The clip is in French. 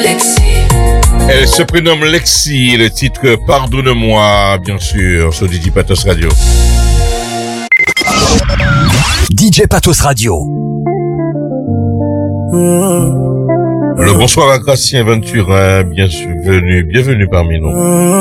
Elle se prénomme Lexi, le titre Pardonne-moi, bien sûr, sur DJ Patos Radio. DJ Patos Radio. Le bonsoir à Gracien Venturin, bienvenue parmi nous.